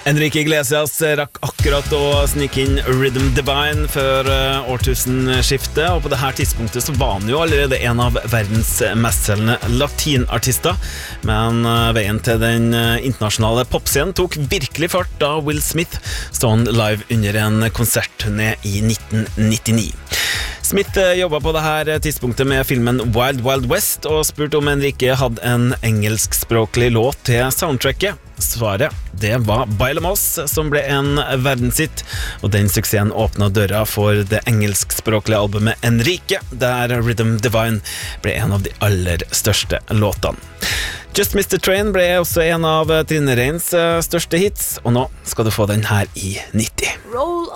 Enrique Iglesias rakk akkurat å snike inn Rhythm Divine før årtusenskiftet, og på dette tidspunktet så var han jo allerede en av verdens mestselgende latinartister, men veien til den internasjonale popscenen tok virkelig fart da Will Smith stod live under en konsertturné i 1999. Smith jobbet på dette tidspunktet med filmen Wild Wild West og spurte om Enrique hadde en engelskspråklig låt til soundtracket. Svaret, det var Bailamos, som ble en verdenshit, og den suksessen åpnet døra for det engelskspråklige albumet Enrique, der Rhythm Divine ble en av de aller største låtene. Just Mr. Train ble også en av Trine Reins største hits, og nå skal du få den her i 90. Roll